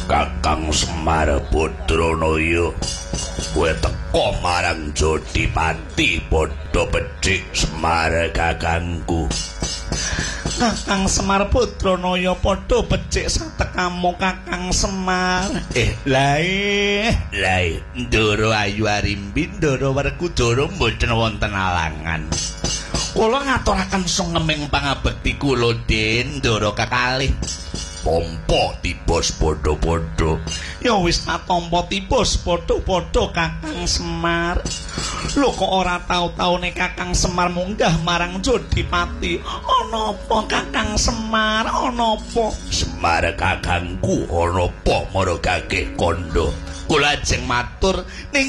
Kakang Semar Putranaya kowe teka marang Jodipati padha becik Semar kakangku. Kakang Semar Putranaya padha becik satekamu Kakang Semar. Lae, Ndara Ayu Arimbi, Ndara Werkudara mboten wonten alangan. Kula ngaturaken sungeming pangabekti kula Den Ndara kakalih. Pompo tibos padha-padha. Ya wis tatampa tibos padha-padha Kakang Semar. Lho kok ora tau-taune Kakang Semar munggah marang Jodipati. Ana apa Kakang Semar? Ana apa? Semar kakangku ana apa marang Kakek Kandha? Kula ajeng matur ning